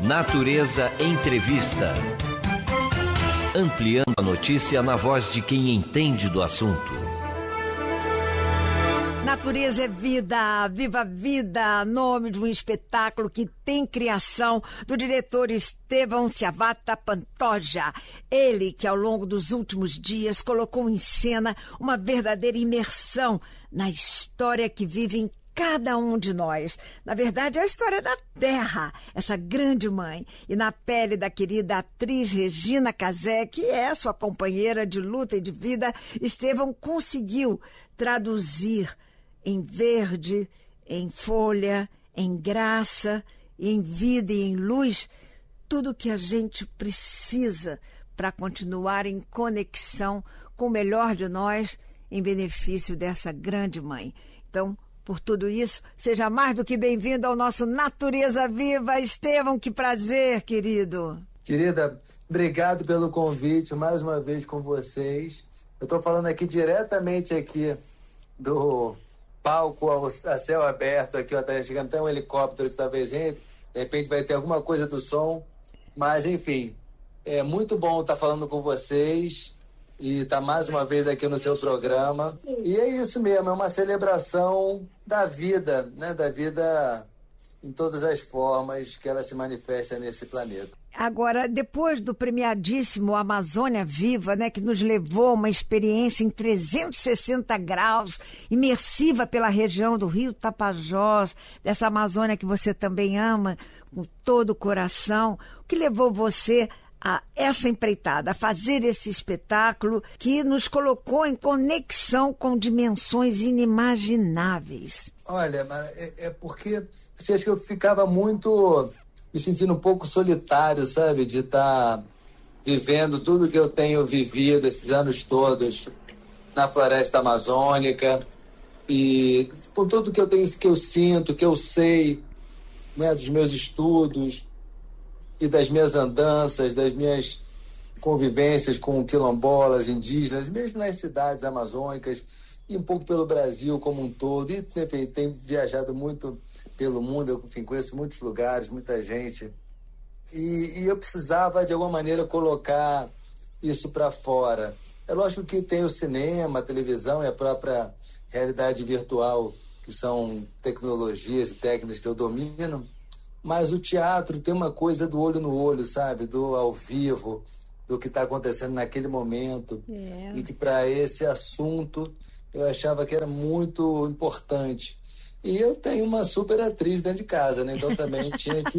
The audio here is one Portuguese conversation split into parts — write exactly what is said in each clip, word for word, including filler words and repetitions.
Natureza Entrevista. Ampliando a notícia na voz de quem entende do assunto. Natureza é vida, viva a vida, nome de um espetáculo que tem criação do diretor Estevão Ciavata Pantoja. Ele que ao longo dos últimos dias colocou em cena uma verdadeira imersão na história que vive em cada um de nós. Na verdade, é a história da Terra, essa grande mãe. E na pele da querida atriz Regina Casé, que é sua companheira de luta e de vida, Estevão conseguiu traduzir em verde, em folha, em graça, em vida e em luz, tudo que a gente precisa para continuar em conexão com o melhor de nós, em benefício dessa grande mãe. Então, por tudo isso, seja mais do que bem-vindo ao nosso Natureza Viva. Estevão, que prazer, querido. Querida, obrigado pelo convite, mais uma vez com vocês. Eu estou falando aqui diretamente aqui do palco ao, a céu aberto, aqui ó, tá chegando até um helicóptero que talvez gente, de repente vai ter alguma coisa do som, mas enfim, é muito bom estar falando com vocês e estar mais uma vez aqui no seu programa. E é isso mesmo, é uma celebração da vida, né, da vida em todas as formas que ela se manifesta nesse planeta. Agora, depois do premiadíssimo Amazônia Viva, né, que nos levou a uma experiência em trezentos e sessenta graus, imersiva pela região do Rio Tapajós, dessa Amazônia que você também ama com todo o coração, o que levou você a essa empreitada, a fazer esse espetáculo que nos colocou em conexão com dimensões inimagináveis? Olha, é, é porque assim, acho que eu ficava muito me sentindo um pouco solitário, sabe? De estar vivendo tudo que eu tenho vivido esses anos todos na floresta amazônica e com tudo que eu tenho, que eu sinto, que eu sei, né, dos meus estudos e das minhas andanças, das minhas convivências com quilombolas, indígenas, mesmo nas cidades amazônicas e um pouco pelo Brasil como um todo. E enfim, tenho viajado muito pelo mundo, eu enfim, conheço muitos lugares, muita gente. E, e eu precisava, de alguma maneira, colocar isso para fora. É lógico que tem o cinema, a televisão e a própria realidade virtual, que são tecnologias e técnicas que eu domino, mas o teatro tem uma coisa do olho no olho, sabe? Do ao vivo, do que está acontecendo naquele momento. É. E que para esse assunto eu achava que era muito importante. E eu tenho uma super atriz dentro de casa, né? Então também tinha que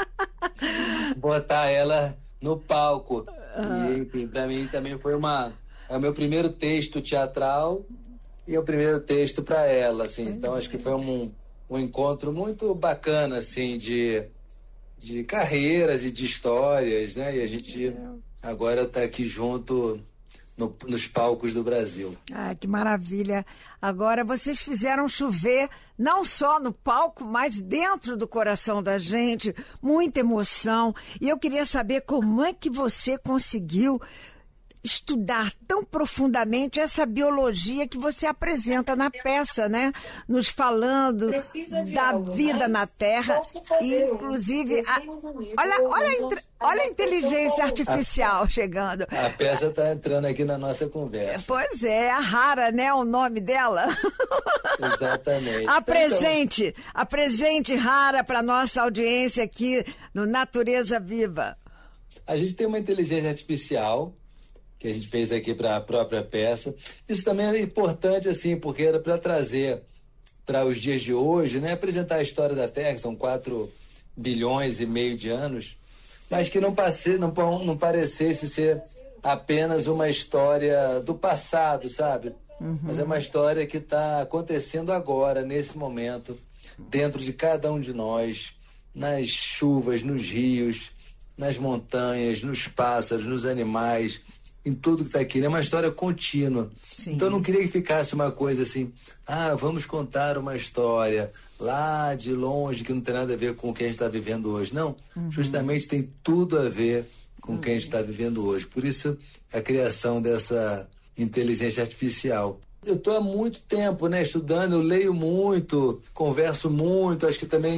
botar ela no palco. Uhum. E, enfim, para mim também foi uma... É o meu primeiro texto teatral e o primeiro texto para ela, assim. Então acho que foi um, um encontro muito bacana, assim, de, de carreiras e de histórias, né? E a gente agora está aqui junto no, nos palcos do Brasil. Ah, que maravilha. Agora vocês fizeram chover não só no palco, mas dentro do coração da gente, muita emoção. E eu queria saber como é que você conseguiu estudar tão profundamente essa biologia que você apresenta na peça, né? Nos falando da vida na Terra, inclusive a... olha, olha, a inter... olha a inteligência artificial chegando. A peça está entrando aqui na nossa conversa. Pois é, a Rara, né? O nome dela. Exatamente. Apresente, então... apresente Rara para nossa audiência aqui no Natureza Viva. A gente tem uma inteligência artificial que a gente fez aqui para a própria peça. Isso também é importante, assim, porque era para trazer para os dias de hoje, né, apresentar a história da Terra, que são quatro bilhões e meio de anos, mas que não, passe, não, não parecesse ser apenas uma história do passado, sabe? Uhum. Mas é uma história que está acontecendo agora, nesse momento, dentro de cada um de nós, nas chuvas, nos rios, nas montanhas, nos pássaros, nos animais, em tudo que está aqui, né? É uma história contínua. Sim. Então eu não queria que ficasse uma coisa assim, ah, vamos contar uma história lá de longe que não tem nada a ver com o que a gente está vivendo hoje. Não, uhum. Justamente tem tudo a ver com o uhum. que a gente está vivendo hoje. Por isso a criação dessa inteligência artificial. Eu estou há muito tempo, né, estudando, eu leio muito, converso muito, acho que também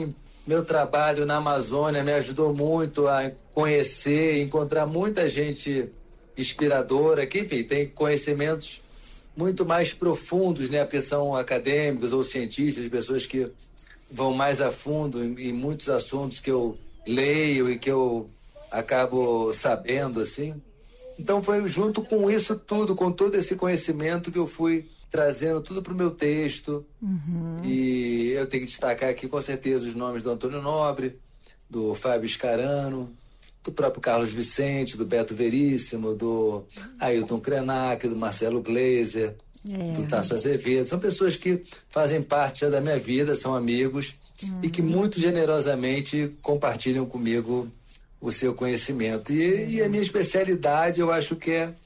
meu trabalho na Amazônia me ajudou muito a conhecer, encontrar muita gente inspiradora, que, enfim, tem conhecimentos muito mais profundos, né? Porque são acadêmicos ou cientistas, pessoas que vão mais a fundo em, em muitos assuntos que eu leio e que eu acabo sabendo, assim. Então foi junto com isso tudo, com todo esse conhecimento, que eu fui trazendo tudo para o meu texto. Uhum. E eu tenho que destacar aqui com certeza os nomes do Antônio Nobre, do Fábio Scarano, do próprio Carlos Vicente, do Beto Veríssimo, do Ailton Krenak, do Marcelo Gleiser, é. do Tasso Azevedo. São pessoas que fazem parte já da minha vida, são amigos, uhum. e que muito generosamente compartilham comigo o seu conhecimento. E, uhum. e a minha especialidade, eu acho que é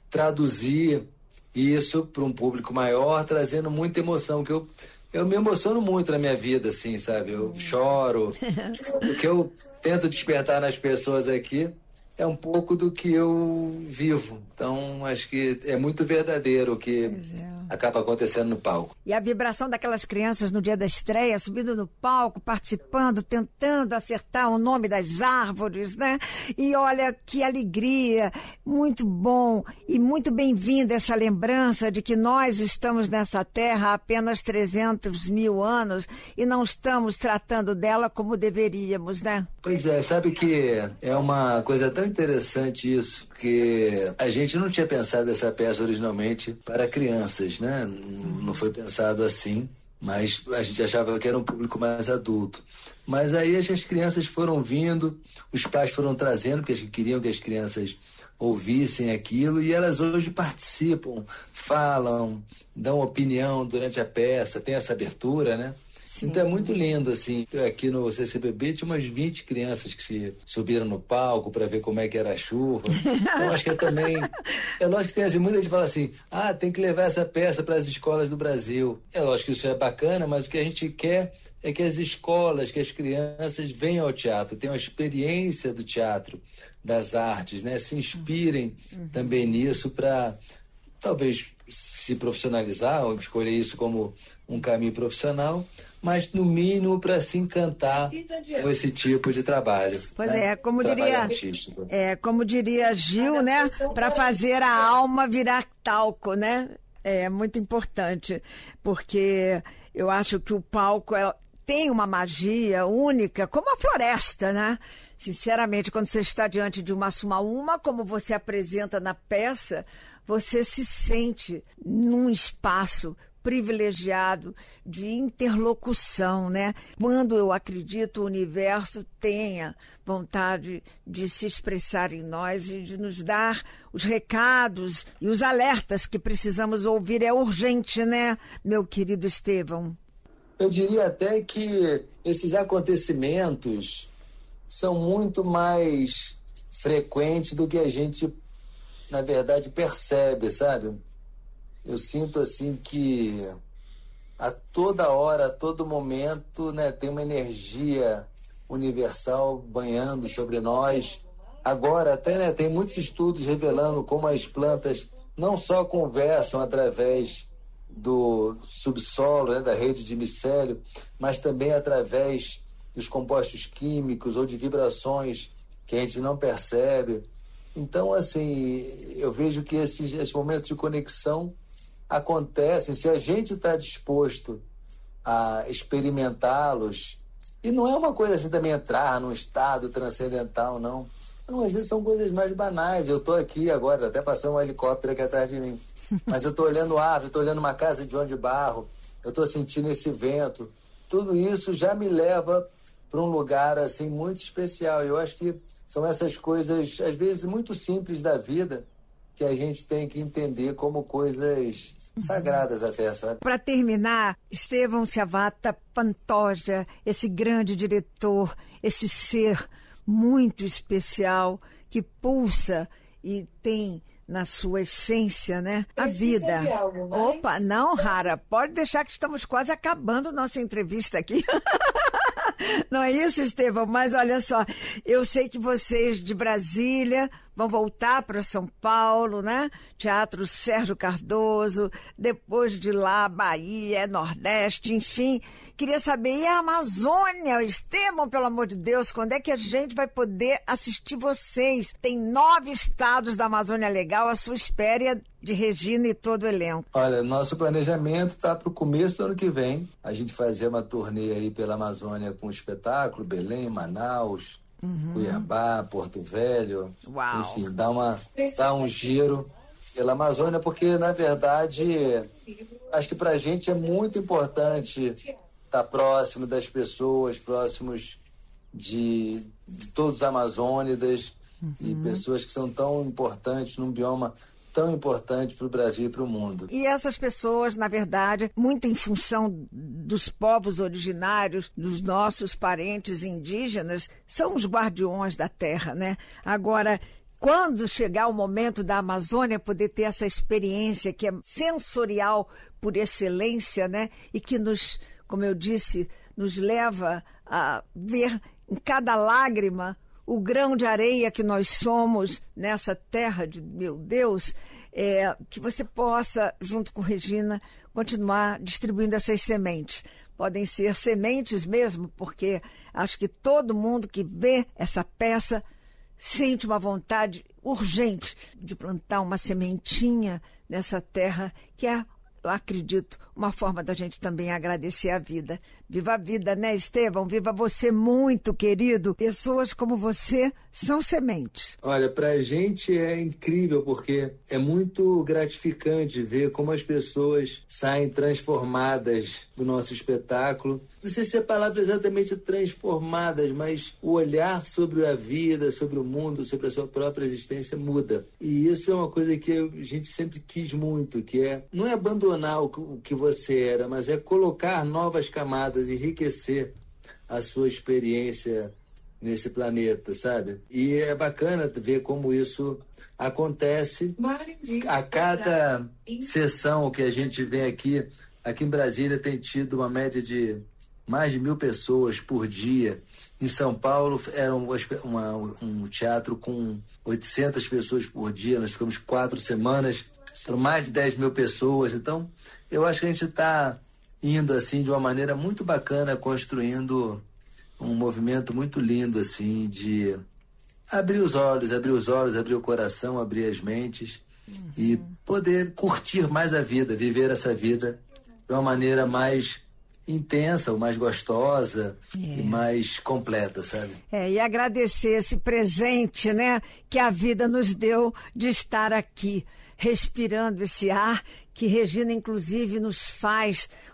traduzir isso para um público maior, trazendo muita emoção, que eu Eu me emociono muito na minha vida, assim, sabe? Eu choro. O que eu tento despertar nas pessoas aqui é um pouco do que eu vivo. Então, acho que é muito verdadeiro o que é. acaba acontecendo no palco. E a vibração daquelas crianças no dia da estreia, subindo no palco, participando, tentando acertar o nome das árvores, né? E olha, que alegria, muito bom e muito bem-vinda essa lembrança de que nós estamos nessa terra há apenas trezentos mil anos e não estamos tratando dela como deveríamos, né? Pois é, sabe que é uma coisa tão interessante isso, que a gente não tinha pensado essa peça originalmente para crianças, né? Não foi pensado assim, mas a gente achava que era um público mais adulto. Mas aí as crianças foram vindo, os pais foram trazendo, porque queriam que as crianças ouvissem aquilo, e elas hoje participam, falam, dão opinião durante a peça, tem essa abertura, né? Sim. Então é muito lindo, assim. Aqui no C C B B tinha umas vinte crianças que se subiram no palco para ver como é que era a chuva. Então acho que é também... É lógico que tem assim, muita gente fala assim, ah, tem que levar essa peça para as escolas do Brasil. É lógico que isso é bacana, mas o que a gente quer é que as escolas, que as crianças venham ao teatro, tenham a experiência do teatro, das artes, né? Se inspirem uhum. também nisso para talvez se profissionalizar ou escolher isso como um caminho profissional, mas no mínimo para se encantar com esse tipo de trabalho. Pois né? é, como diria, é, como diria Gil, né? Para fazer a alma virar talco, né? É muito importante, porque eu acho que o palco é, tem uma magia única, como a floresta, né? Sinceramente, quando você está diante de uma suma uma, como você apresenta na peça, você se sente num espaço privilegiado de interlocução, né? Quando eu acredito o universo tenha vontade de se expressar em nós e de nos dar os recados e os alertas que precisamos ouvir, é urgente, né, meu querido Estevão? Eu diria até que esses acontecimentos são muito mais frequentes do que a gente, na verdade, percebe, sabe? Eu sinto assim que a toda hora, a todo momento, né, tem uma energia universal banhando sobre nós. Agora até, né, tem muitos estudos revelando como as plantas não só conversam através do subsolo, né, da rede de micélio, mas também através dos compostos químicos ou de vibrações que a gente não percebe. Então, assim, eu vejo que esses, esses momentos de conexão acontecem se a gente está disposto a experimentá-los. E não é uma coisa assim também entrar num estado transcendental, não. Não, às vezes são coisas mais banais. Eu estou aqui agora, até passando um helicóptero aqui atrás de mim, mas eu estou olhando árvore, estou olhando uma casa de João de Barro, eu estou sentindo esse vento. Tudo isso já me leva para um lugar assim muito especial. Eu acho que são essas coisas, às vezes, muito simples da vida, que a gente tem que entender como coisas sagradas até, sabe? Para terminar, Estevão Seavatta Pantoja, esse grande diretor, esse ser muito especial que pulsa e tem na sua essência, né, a vida. De algo mais? Opa, não, Rara, pode deixar que estamos quase acabando nossa entrevista aqui. Não é isso, Estevão? Mas olha só, eu sei que vocês de Brasília vão voltar para São Paulo, né? Teatro Sérgio Cardoso, depois de lá, Bahia, Nordeste, enfim. Queria saber, e a Amazônia? Estevão, pelo amor de Deus, quando é que a gente vai poder assistir vocês? Tem nove estados da Amazônia Legal à sua espera, de Regina e todo o elenco. Olha, nosso planejamento está para o começo do ano que vem. A gente fazer uma turnê aí pela Amazônia com espetáculo, Belém, Manaus, uhum. Cuiabá, Porto Velho. Uau. Enfim, dar, uma, dar um giro pela Amazônia, porque, na verdade, acho que para a gente é muito importante estar próximo das pessoas, próximos de, de todos os amazônidas, uhum. e pessoas que são tão importantes num bioma tão importante para o Brasil e para o mundo. E essas pessoas, na verdade, muito em função dos povos originários, dos nossos parentes indígenas, são os guardiões da terra, né? Agora, quando chegar o momento da Amazônia poder ter essa experiência que é sensorial por excelência, né? E que nos, como eu disse, nos leva a ver em cada lágrima o grão de areia que nós somos nessa terra de meu Deus, é, que você possa, junto com Regina, continuar distribuindo essas sementes. Podem ser sementes mesmo, porque acho que todo mundo que vê essa peça sente uma vontade urgente de plantar uma sementinha nessa terra que é, eu acredito, uma forma da gente também agradecer a vida. Viva a vida, né, Estevão? Viva você muito, querido. Pessoas como você são sementes. Olha, pra gente é incrível, porque é muito gratificante ver como as pessoas saem transformadas do nosso espetáculo. Não sei se a palavra é exatamente transformadas, mas o olhar sobre a vida, sobre o mundo, sobre a sua própria existência muda. E isso é uma coisa que a gente sempre quis muito, que é, não é abandonar o que você era, mas é colocar novas camadas, enriquecer a sua experiência nesse planeta, sabe? E é bacana ver como isso acontece a cada sessão que a gente vem aqui. Aqui em Brasília tem tido uma média de mais de mil pessoas por dia. Em São Paulo era um, uma, um teatro com oitocentas pessoas por dia. Nós ficamos quatro semanas, foram mais de dez mil pessoas. Então, eu acho que a gente está indo assim de uma maneira muito bacana, construindo um movimento muito lindo assim de abrir os olhos, abrir os olhos, abrir o coração, abrir as mentes, uhum. e poder curtir mais a vida, viver essa vida de uma maneira mais intensa, ou mais gostosa, é. e mais completa, sabe? É, e agradecer esse presente, né, que a vida nos deu de estar aqui, respirando esse ar que Regina, inclusive, nos faz